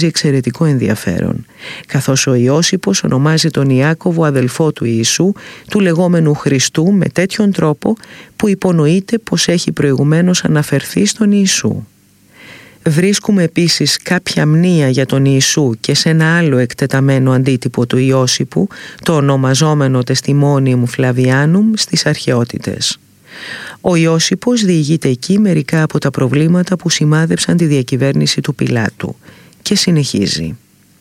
εξαιρετικό ενδιαφέρον, καθώς ο Ιώσυπος ονομάζει τον Ιάκωβο αδελφό του Ιησού, του λεγόμενου Χριστού, με τέτοιον τρόπο που υπονοείται πως έχει προηγουμένως αναφερθεί στον Ιησού. Βρίσκουμε επίσης κάποια μνήα για τον Ιησού και σε ένα άλλο εκτεταμένο αντίτυπο του Ιώσυπου, το ονομαζόμενο Testimonium Flavianum, στις αρχαιότητες. Ο Ιώσυπος διηγείται εκεί μερικά από τα προβλήματα που σημάδεψαν τη διακυβέρνηση του Πιλάτου και συνεχίζει.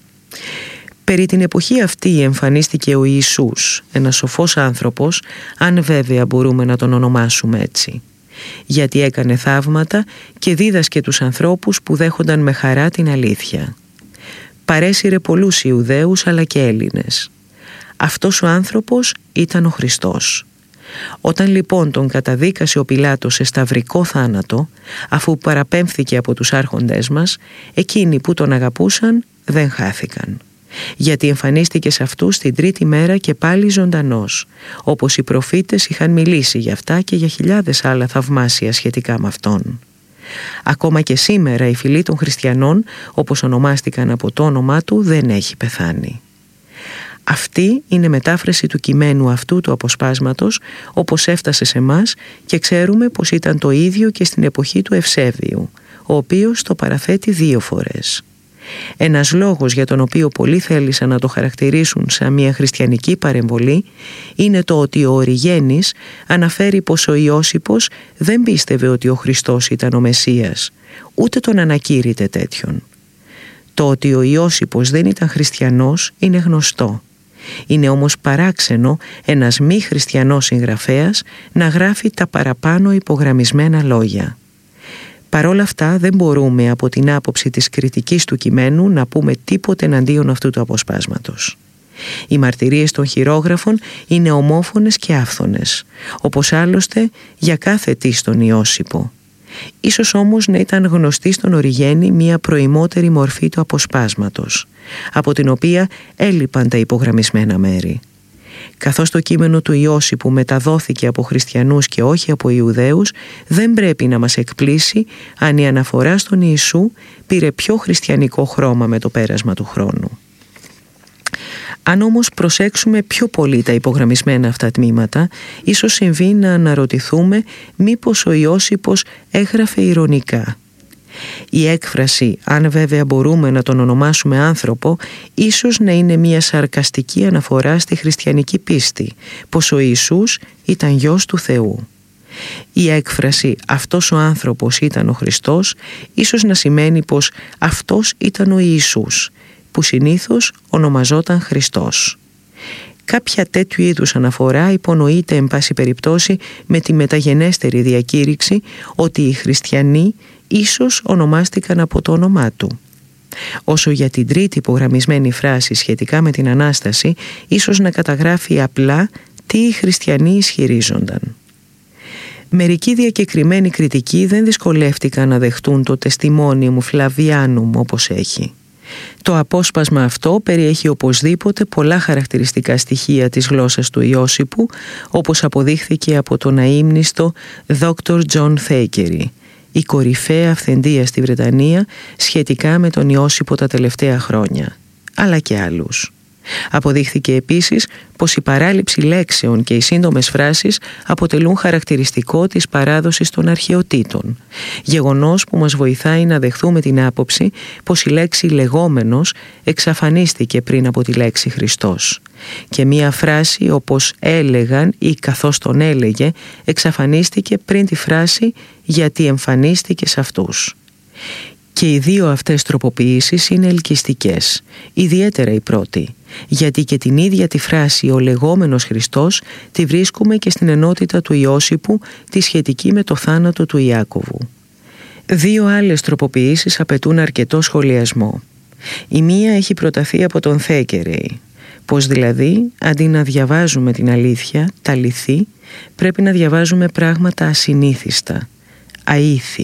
Περί την εποχή αυτή εμφανίστηκε ο Ιησούς, ένας σοφός άνθρωπος, αν βέβαια μπορούμε να τον ονομάσουμε έτσι, γιατί έκανε θαύματα και δίδασκε τους ανθρώπους που δέχονταν με χαρά την αλήθεια. Παρέσυρε πολλούς Ιουδαίους αλλά και Έλληνες. Αυτός ο άνθρωπος ήταν ο Χριστός. Όταν λοιπόν τον καταδίκασε ο Πιλάτος σε σταυρικό θάνατο, αφού παραπέμφθηκε από τους άρχοντές μας, εκείνοι που τον αγαπούσαν δεν χάθηκαν, γιατί εμφανίστηκε σε αυτούς την τρίτη μέρα και πάλι ζωντανός, όπως οι προφήτες είχαν μιλήσει για αυτά και για χιλιάδες άλλα θαυμάσια σχετικά με αυτόν. Ακόμα και σήμερα η φυλή των χριστιανών, όπως ονομάστηκαν από το όνομά του, δεν έχει πεθάνει. Αυτή είναι μετάφραση του κειμένου αυτού του αποσπάσματος, όπως έφτασε σε μας, και ξέρουμε πως ήταν το ίδιο και στην εποχή του Ευσέβιου, ο οποίος το παραθέτει 2 φορές. Ένας λόγος για τον οποίο πολλοί θέλησαν να το χαρακτηρίσουν σαν μια χριστιανική παρεμβολή είναι το ότι ο Οριγένης αναφέρει πως ο Ιώσυπος δεν πίστευε ότι ο Χριστός ήταν ο Μεσσίας, ούτε τον ανακήρυτε τέτοιον. Το ότι ο Ιώσυπος δεν ήταν χριστιανός είναι γνωστό. Είναι όμως παράξενο ένας μη χριστιανός συγγραφέας να γράφει τα παραπάνω υπογραμμισμένα λόγια. Παρόλα αυτά δεν μπορούμε από την άποψη της κριτικής του κειμένου να πούμε τίποτε εναντίον αυτού του αποσπάσματος. Οι μαρτυρίες των χειρόγραφων είναι ομόφωνες και άφθονες, όπως άλλωστε για κάθε τι στον Ιώσυπο. Ίσως όμως να ήταν γνωστή στον Οριγένη μία προημότερη μορφή του αποσπάσματος, από την οποία έλειπαν τα υπογραμμισμένα μέρη. Καθώς το κείμενο του Ιώσυπου μεταδόθηκε από χριστιανούς και όχι από Ιουδαίους, δεν πρέπει να μας εκπλήσει αν η αναφορά στον Ιησού πήρε πιο χριστιανικό χρώμα με το πέρασμα του χρόνου. Αν όμως προσέξουμε πιο πολύ τα υπογραμμισμένα αυτά τμήματα, ίσως συμβεί να αναρωτηθούμε μήπως ο Ιώσυπος έγραφε ειρωνικά. Η έκφραση, αν βέβαια μπορούμε να τον ονομάσουμε άνθρωπο, ίσως να είναι μια σαρκαστική αναφορά στη χριστιανική πίστη, πως ο Ιησούς ήταν γιος του Θεού. Η έκφραση «αυτός ο άνθρωπος ήταν ο Χριστός» ίσως να σημαίνει πως αυτός ήταν ο Ιησούς, που συνήθως ονομαζόταν Χριστός. Κάποια τέτοιου είδους αναφορά υπονοείται εν πάση περιπτώσει με τη μεταγενέστερη διακήρυξη ότι οι χριστιανοί ίσως ονομάστηκαν από το όνομά του. Όσο για την τρίτη υπογραμμισμένη φράση σχετικά με την Ανάσταση, ίσως να καταγράφει απλά τι οι χριστιανοί ισχυρίζονταν. Μερικοί διακεκριμένοι κριτικοί δεν δυσκολεύτηκαν να δεχτούν το Testimonium Flavianum όπως έχει. Το απόσπασμα αυτό περιέχει οπωσδήποτε πολλά χαρακτηριστικά στοιχεία της γλώσσας του Ιώσυπου, όπως αποδείχθηκε από τον αείμνηστο Dr. John Thackeray, η κορυφαία αυθεντία στη Βρετανία σχετικά με τον Ιώσυπο τα τελευταία χρόνια, αλλά και άλλους. Αποδείχθηκε επίσης πως η παράληψη λέξεων και οι σύντομες φράσεις αποτελούν χαρακτηριστικό της παράδοσης των αρχαιοτήτων, γεγονός που μας βοηθάει να δεχθούμε την άποψη πως η λέξη «λεγόμενος» εξαφανίστηκε πριν από τη λέξη «Χριστός» και μία φράση όπως «έλεγαν» ή «καθώς τον έλεγε» εξαφανίστηκε πριν τη φράση «γιατί εμφανίστηκε σε αυτούς». Και οι δύο αυτές τροποποιήσεις είναι ελκυστικές, ιδιαίτερα η πρώτη, γιατί και την ίδια τη φράση «ο λεγόμενος Χριστός» τη βρίσκουμε και στην ενότητα του Ιώσυπου, τη σχετική με το θάνατο του Ιάκωβου. Δύο άλλες τροποποιήσεις απαιτούν αρκετό σχολιασμό. Η μία έχει προταθεί από τον Θέκερεϊ, πως δηλαδή αντί να διαβάζουμε την αλήθεια, τα λυθή, πρέπει να διαβάζουμε πράγματα ασυνήθιστα, αήθη.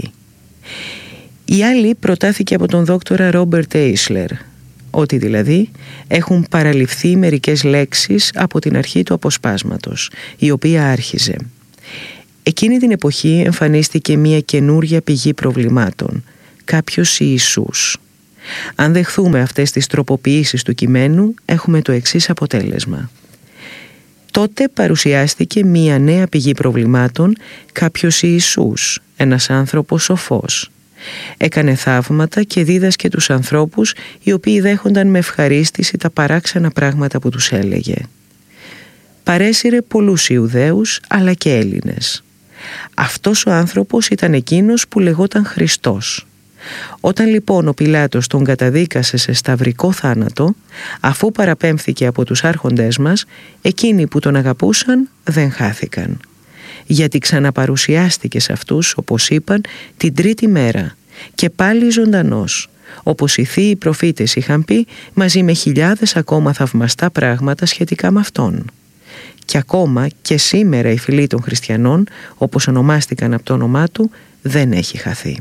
Η άλλη προτάθηκε από τον δόκτορα Ρόμπερτ Έισλερ, ότι δηλαδή έχουν παραληφθεί μερικές λέξεις από την αρχή του αποσπάσματος, η οποία άρχιζε. Εκείνη την εποχή εμφανίστηκε μια καινούρια πηγή προβλημάτων, κάποιος Ιησούς. Αν δεχθούμε αυτές τις τροποποιήσεις του κειμένου, έχουμε το εξής αποτέλεσμα. Τότε παρουσιάστηκε μία νέα πηγή προβλημάτων, κάποιος Ιησούς, ένας άνθρωπος σοφός. Έκανε θαύματα και δίδασκε τους ανθρώπους, οι οποίοι δέχονταν με ευχαρίστηση τα παράξενα πράγματα που τους έλεγε. Παρέσυρε πολλούς Ιουδαίους αλλά και Έλληνες. Αυτός ο άνθρωπος ήταν εκείνος που λεγόταν Χριστός. Όταν λοιπόν ο Πιλάτος τον καταδίκασε σε σταυρικό θάνατο, αφού παραπέμφθηκε από τους άρχοντές μας, εκείνοι που τον αγαπούσαν δεν χάθηκαν. Γιατί ξαναπαρουσιάστηκε σε αυτούς, όπως είπαν, την τρίτη μέρα και πάλι ζωντανός, όπως οι θείοι προφήτες είχαν πει, μαζί με χιλιάδες ακόμα θαυμαστά πράγματα σχετικά με αυτόν. Και ακόμα και σήμερα η φυλή των χριστιανών, όπως ονομάστηκαν από το όνομά του, δεν έχει χαθεί.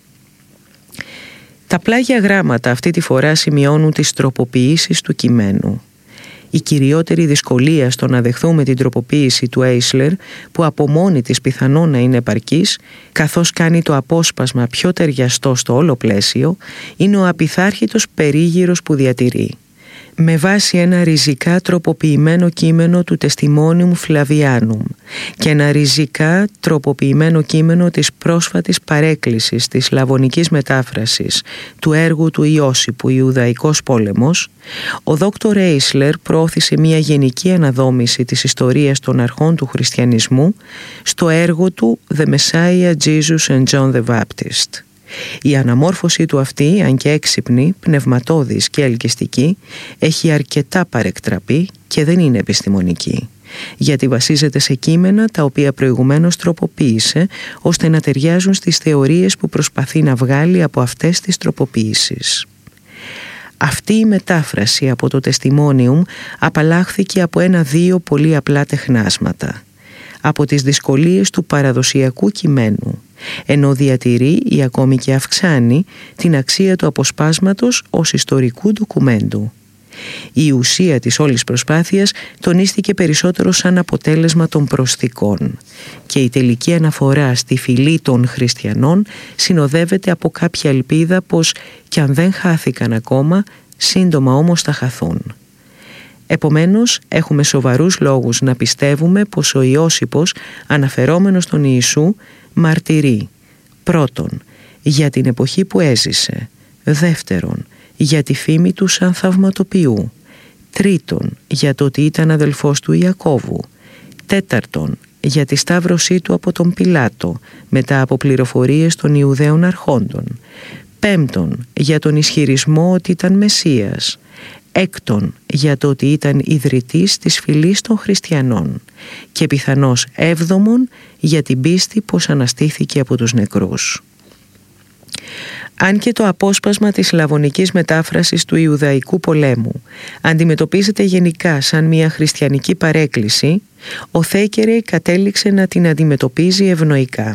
Τα πλάγια γράμματα αυτή τη φορά σημειώνουν τις τροποποιήσεις του κειμένου. Η κυριότερη δυσκολία στο να δεχθούμε την τροποποίηση του Έισλερ, που από μόνη της πιθανόν να είναι επαρκής, καθώς κάνει το απόσπασμα πιο ταιριαστό στο όλο πλαίσιο, είναι ο απειθάρχητος περίγυρος που διατηρεί. Με βάση ένα ριζικά τροποποιημένο κείμενο του Τεστιμόνιουμ Φλαβιάνουμ και ένα ριζικά τροποποιημένο κείμενο της πρόσφατης παρέκκλησης της λαβωνικής μετάφρασης του έργου του Ιώσιπου «Ιουδαϊκός πόλεμος», ο Δόκτωρ Έισλερ προώθησε μια γενική αναδόμηση της ιστορίας των αρχών του χριστιανισμού στο έργο του «The Messiah Jesus and John the Baptist». Η αναμόρφωση του αυτή, αν και έξυπνη, πνευματώδης και ελκυστική, έχει αρκετά παρεκτραπεί και δεν είναι επιστημονική, γιατί βασίζεται σε κείμενα τα οποία προηγουμένως τροποποίησε, ώστε να ταιριάζουν στις θεωρίες που προσπαθεί να βγάλει από αυτές τις τροποποίησεις. Αυτή η μετάφραση από το Τεστιμόνιουμ απαλλάχθηκε από ένα-δύο πολύ απλά τεχνάσματα, από τις δυσκολίες του παραδοσιακού κειμένου, ενώ διατηρεί ή ακόμη και αυξάνει την αξία του αποσπάσματος ως ιστορικού ντοκουμέντου. Η ουσία της όλης προσπάθειας τονίστηκε περισσότερο σαν αποτέλεσμα των προσθήκων και η τελική αναφορά στη φυλή των χριστιανών συνοδεύεται από κάποια ελπίδα πως κι αν δεν χάθηκαν ακόμα, σύντομα όμως θα χαθούν. Επομένως, έχουμε σοβαρούς λόγους να πιστεύουμε πως ο Ιώσιπος, αναφερόμενος στον Ιησού, μαρτυρεί πρώτον για την εποχή που έζησε, δεύτερον για τη φήμη του σαν θαυματοποιού, τρίτον για το ότι ήταν αδελφός του Ιακώβου, τέταρτον για τη σταύρωσή του από τον Πιλάτο μετά από πληροφορίες των Ιουδαίων αρχόντων, πέμπτον για τον ισχυρισμό ότι ήταν Μεσσίας, έκτον για το ότι ήταν ιδρυτής της φυλής των χριστιανών και πιθανώς έβδομον για την πίστη πως αναστήθηκε από τους νεκρούς. Αν και το απόσπασμα της λαβωνικής μετάφρασης του Ιουδαϊκού πολέμου αντιμετωπίζεται γενικά σαν μια χριστιανική παρέκκληση, ο Θέκερε κατέληξε να την αντιμετωπίζει ευνοϊκά.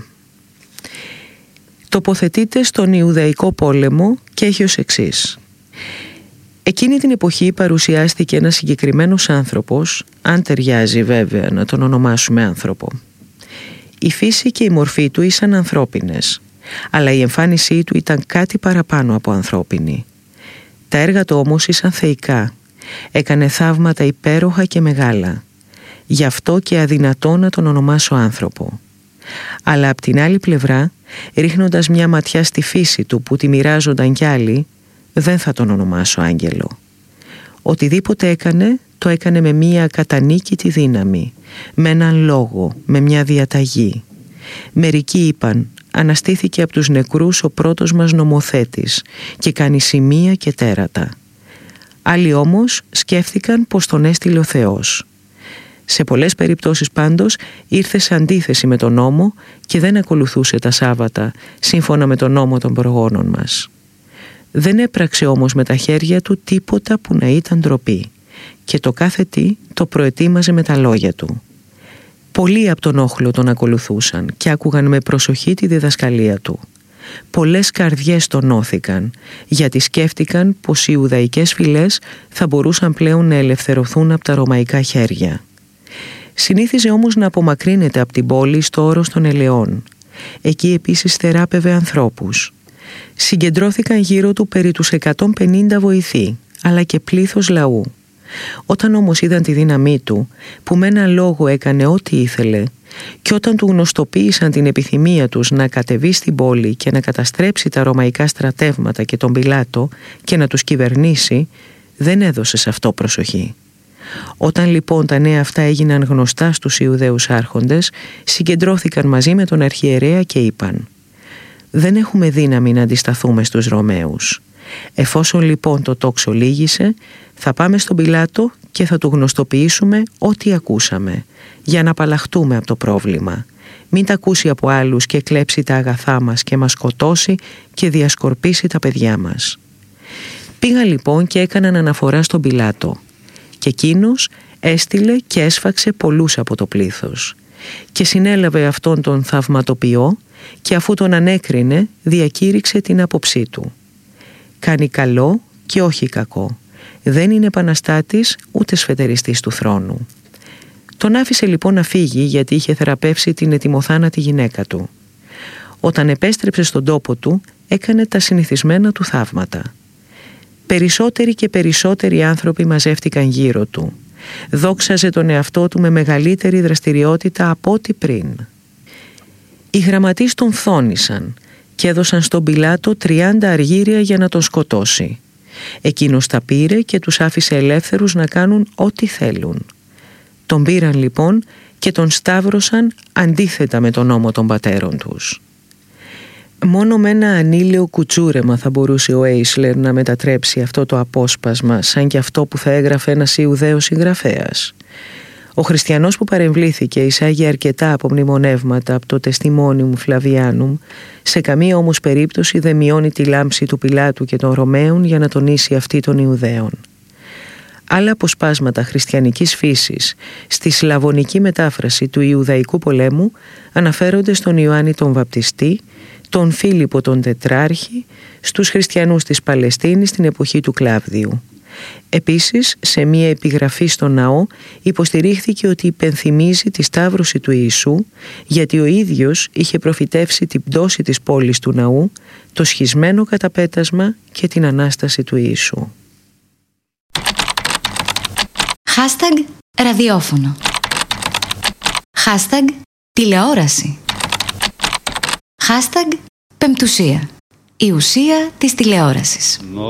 Τοποθετείται στον Ιουδαϊκό πόλεμο και έχει ως εξής. Εκείνη την εποχή παρουσιάστηκε ένας συγκεκριμένος άνθρωπος, αν ταιριάζει βέβαια να τον ονομάσουμε άνθρωπο. Η φύση και η μορφή του ήσαν ανθρώπινες, αλλά η εμφάνισή του ήταν κάτι παραπάνω από ανθρώπινη. Τα έργα του όμως ήσαν θεϊκά, έκανε θαύματα υπέροχα και μεγάλα, γι' αυτό και αδυνατό να τον ονομάσω άνθρωπο. Αλλά απ' την άλλη πλευρά, ρίχνοντας μια ματιά στη φύση του που τη μοιράζονταν κι άλλοι, δεν θα τον ονομάσω άγγελο. Οτιδήποτε έκανε, το έκανε με μια κατανίκητη δύναμη, με έναν λόγο, με μια διαταγή. Μερικοί είπαν, αναστήθηκε από τους νεκρούς ο πρώτος μας νομοθέτης και κάνει σημεία και τέρατα. Άλλοι όμως σκέφτηκαν πως τον έστειλε ο Θεός. Σε πολλές περιπτώσεις πάντως ήρθε σε αντίθεση με τον νόμο και δεν ακολουθούσε τα Σάββατα σύμφωνα με τον νόμο των προγόνων μας. Δεν έπραξε όμως με τα χέρια του τίποτα που να ήταν ντροπή και το κάθε τι το προετοίμαζε με τα λόγια του. Πολλοί από τον όχλο τον ακολουθούσαν και άκουγαν με προσοχή τη διδασκαλία του. Πολλές καρδιές τονώθηκαν γιατί σκέφτηκαν πως οι Ιουδαϊκές φυλές θα μπορούσαν πλέον να ελευθερωθούν από τα ρωμαϊκά χέρια. Συνήθιζε όμως να απομακρύνεται από την πόλη στο όρος των Ελαιών. Εκεί επίσης θεράπευε ανθρώπους. Συγκεντρώθηκαν γύρω του περί τους 150 βοηθοί, αλλά και πλήθος λαού. Όταν όμως είδαν τη δύναμή του, που με ένα λόγο έκανε ό,τι ήθελε, και όταν του γνωστοποίησαν την επιθυμία τους να κατεβεί στην πόλη και να καταστρέψει τα ρωμαϊκά στρατεύματα και τον Πιλάτο και να τους κυβερνήσει, δεν έδωσε σε αυτό προσοχή. Όταν λοιπόν τα νέα αυτά έγιναν γνωστά στους Ιουδαίους άρχοντες, συγκεντρώθηκαν μαζί με τον αρχιερέα και είπαν: «Δεν έχουμε δύναμη να αντισταθούμε στους Ρωμαίους. Εφόσον λοιπόν το τόξο λύγησε, θα πάμε στον Πιλάτο και θα του γνωστοποιήσουμε ό,τι ακούσαμε, για να απαλλαχτούμε από το πρόβλημα. Μην τα ακούσει από άλλους και κλέψει τα αγαθά μας και μας σκοτώσει και διασκορπίσει τα παιδιά μας». Πήγαν λοιπόν και έκαναν αναφορά στον Πιλάτο, και εκείνος έστειλε και έσφαξε πολλούς από το πλήθος και συνέλαβε αυτόν τον θαυματοποιό και αφού τον ανέκρινε διακήρυξε την άποψή του: «Κάνει καλό και όχι κακό. Δεν είναι επαναστάτης ούτε σφετεριστής του θρόνου». Τον άφησε λοιπόν να φύγει, γιατί είχε θεραπεύσει την ετοιμοθάνατη γυναίκα του. Όταν επέστρεψε στον τόπο του, έκανε τα συνηθισμένα του θαύματα. Περισσότεροι και περισσότεροι άνθρωποι μαζεύτηκαν γύρω του. Δόξαζε τον εαυτό του με μεγαλύτερη δραστηριότητα από ό,τι πριν. Οι γραμματείς τον φθόνησαν και έδωσαν στον Πιλάτο 30 αργύρια για να τον σκοτώσει. Εκείνος τα πήρε και τους άφησε ελεύθερους να κάνουν ό,τι θέλουν. Τον πήραν λοιπόν και τον σταύρωσαν αντίθετα με τον νόμο των πατέρων τους. Μόνο με ένα ανήλαιο κουτσούρεμα θα μπορούσε ο Έισλερ να μετατρέψει αυτό το απόσπασμα σαν και αυτό που θα έγραφε ένας Ιουδαίος συγγραφέας. Ο χριστιανός που παρεμβλήθηκε εισάγει αρκετά απομνημονεύματα από το Τεστιμόνιουμ Φλαβιάνουμ, σε καμία όμως περίπτωση δεν μειώνει τη λάμψη του Πιλάτου και των Ρωμαίων για να τονίσει αυτή των Ιουδαίων. Άλλα αποσπάσματα χριστιανικής φύσης στη σλαβωνική μετάφραση του Ιουδαϊκού πολέμου αναφέρονται στον Ιωάννη τον Βαπτιστή, τον Φίλιππο τον Τετράρχη, στους χριστιανούς της Παλαιστίνης στην εποχή του Κλάβδιου. Επίσης, σε μία επιγραφή στο ναό υποστηρίχθηκε ότι υπενθυμίζει τη σταύρωση του Ιησού, γιατί ο ίδιος είχε προφητεύσει την πτώση της πόλης του ναού, το σχισμένο καταπέτασμα και την Ανάσταση του Ιησού. Hashtag ραδιόφωνο. Hashtag τηλεόραση. Hashtag πεμπτουσία. Η ουσία της τηλεόρασης.